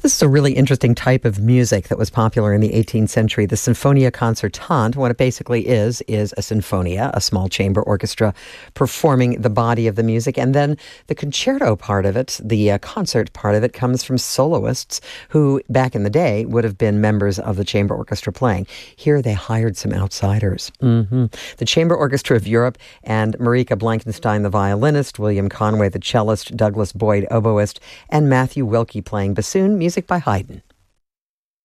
This is a really interesting type of music that was popular in the 18th century, the Sinfonia Concertante. What it basically is a sinfonia, a small chamber orchestra performing the body of the music. And then the concerto part of it, the concert part of it, comes from soloists who, back in the day, would have been members of the chamber orchestra playing. Here they hired some outsiders. The Chamber Orchestra of Europe and Marika Blankenstein, the violinist, William Conway, the cellist, Douglas Boyd, oboist, and Matthew Wilkie playing bassoon, music by Haydn.